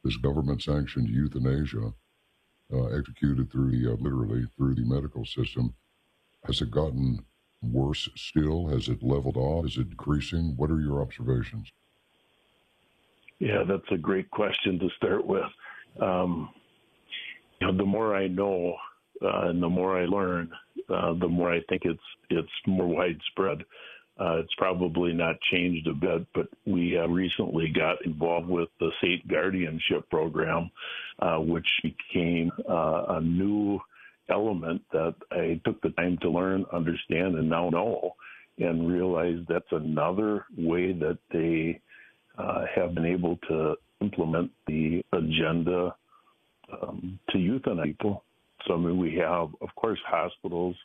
this government-sanctioned euthanasia executed through literally through the medical system. Has it gotten worse still? Has it leveled off? Is it decreasing? What are your observations? Yeah, that's a great question to start with. The more I know and the more I learn, the more I think it's more widespread. It's probably not changed a bit, but we recently got involved with the state guardianship program, which became a new element that I took the time to learn, understand, and now know, and realize that's another way that they have been able to implement the agenda to euthanize people. So, I mean, we have, of course, hospitals,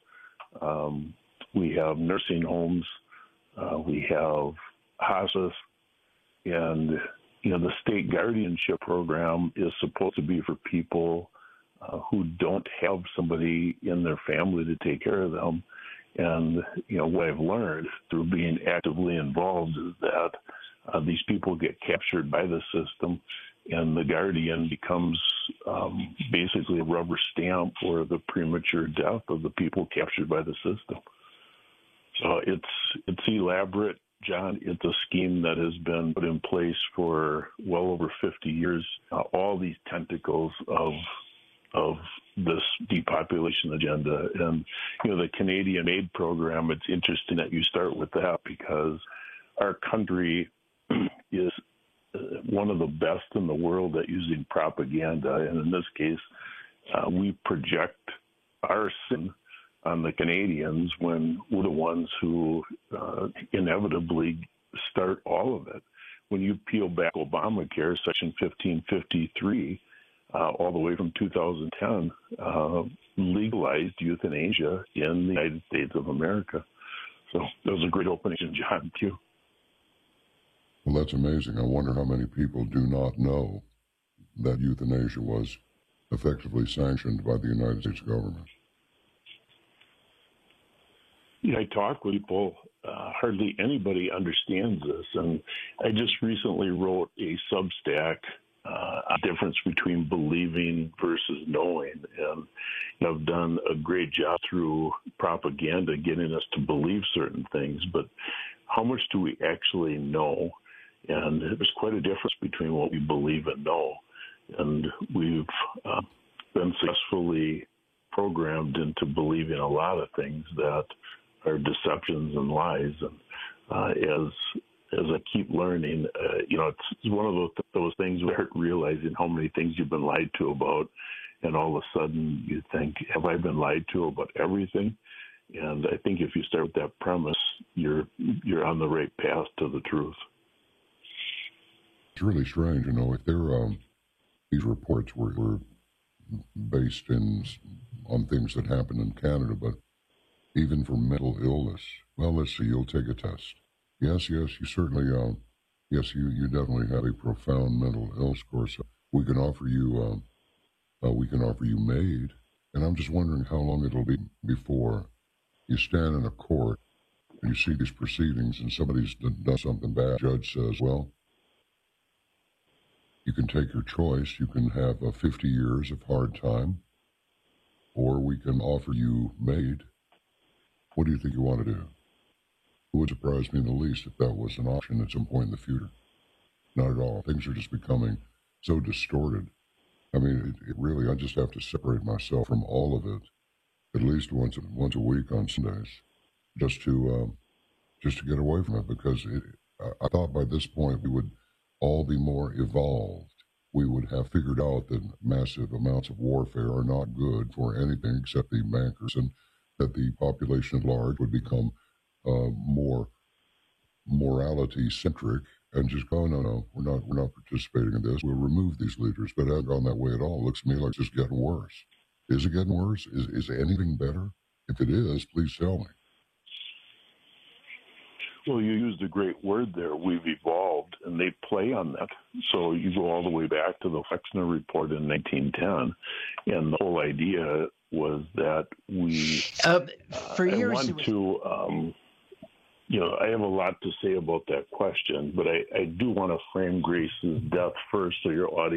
we have nursing homes, we have hospice, and, the state guardianship program is supposed to be for people who don't have somebody in their family to take care of them. And, what I've learned through being actively involved is that these people get captured by the system, and the guardian becomes basically a rubber stamp for the premature death of the people captured by the system. So it's elaborate, John. It's a scheme that has been put in place for well over 50 years. All these tentacles of this depopulation agenda. And, the Canadian aid program, it's interesting that you start with that because our country is one of the best in the world at using propaganda. And in this case, we project our sin on the Canadians when we're the ones who inevitably start all of it. When you peel back Obamacare, Section 1553, all the way from 2010, legalized euthanasia in the United States of America. So that was a great opening, John. Thank you. Well, that's amazing. I wonder how many people do not know that euthanasia was effectively sanctioned by the United States government. I talk with people. Hardly anybody understands this. And I just recently wrote a Substack, a difference between believing versus knowing. And I've done a great job through propaganda getting us to believe certain things. But how much do we actually know? And there's quite a difference between what we believe and know. And we've been successfully programmed into believing a lot of things that are deceptions and lies. And as I keep learning, it's one of those things where you're realizing how many things you've been lied to about, and all of a sudden you think, have I been lied to about everything? And I think if you start with that premise, you're on the right path to the truth. It's really strange, if these reports were based on things that happened in Canada, but even for mental illness, well, let's see, you'll take a test. Yes, you certainly, you definitely have a profound mental illness course. We can offer you MAID, and I'm just wondering how long it'll be before you stand in a court and you see these proceedings and somebody's done something bad. The judge says, well, you can take your choice. You can have 50 years of hard time, or we can offer you MAID. What do you think you want to do? It would surprise me the least if that was an option at some point in the future. Not at all. Things are just becoming so distorted. I mean, it really, I just have to separate myself from all of it at least once a week on Sundays, just to get away from it, because I thought by this point we would all be more evolved. We would have figured out that massive amounts of warfare are not good for anything except the bankers, and that the population at large would become more morality-centric and just go, no, we're not participating in this. We'll remove these leaders. But it hasn't gone that way at all. It looks to me like it's just getting worse. Is it getting worse? Is anything better? If it is, please tell me. Well, you used a great word there. We've evolved, and they play on that. So you go all the way back to the Flexner Report in 1910, and the whole idea was that we for years I want to I have a lot to say about that question, but I do want to frame Grace's death first so your audience